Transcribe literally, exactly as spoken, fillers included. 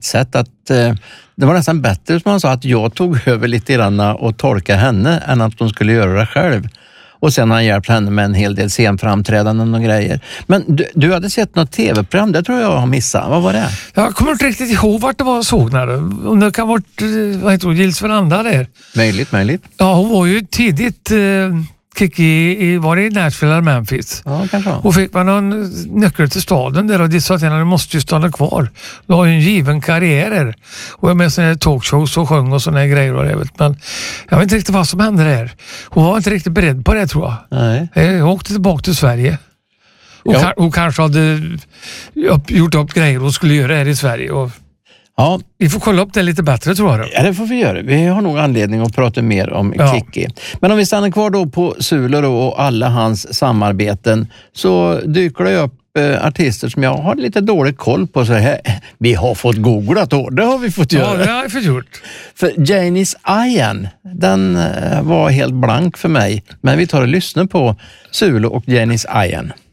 sätt att eh, det var nästan bättre som han sa att jag tog över lite grann och tolka henne än att hon skulle göra det själv. Och sen har han hjälpt henne med en hel del scenframträdanden och grejer. Men du, du hade sett något tv-program, det tror jag har missat. Vad var det? Jag kommer inte riktigt ihåg vart det var såg när det. Om det kan vara, vad heter hon, Gills Veranda där. Möjligt, möjligt. Ja, hon var ju tidigt... Eh... Kiki i, var det i Nashville eller Memphis? Ja, kanske. Och fick man någon nyckel till staden där och de sa att henne måste ju stanna kvar. Du har ju en given karriär här. Och jag med sådana talkshows och sjöng och sådana grejer. Och det, vet. Men jag vet inte riktigt vad som hände där. Hon var inte riktigt beredd på det, tror jag. Nej. Jag åkte tillbaka till Sverige. Och ja. ka- hon kanske hade upp, gjort upp grejer och skulle göra här i Sverige. Och ja. Vi får kolla upp det lite bättre, tror jag. Ja, det får vi göra. Vi har nog anledning att prata mer om ja. Kiki. Men om vi stannar kvar då på Sule då och alla hans samarbeten, så dyker det upp eh, artister som jag har lite dålig koll på. Så här, vi har fått googlat då, det har vi fått göra. Ja, det har vi fått gjort. För Janis Ian, den eh, var helt blank för mig. Men vi tar och lyssnar på Sule och Janis Ian.